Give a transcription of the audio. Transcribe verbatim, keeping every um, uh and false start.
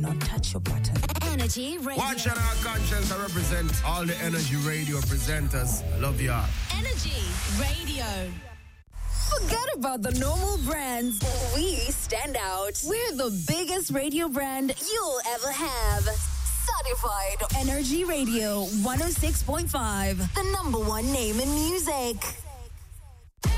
Now touch your button. Energy Radio. Watch on our conscience. I represent all the Energy Radio presenters. I love y'all. Energy Radio. Forget about the normal brands. We stand out. We're the biggest radio brand you'll ever have. Certified Energy Radio one oh six point five. The number one name in music.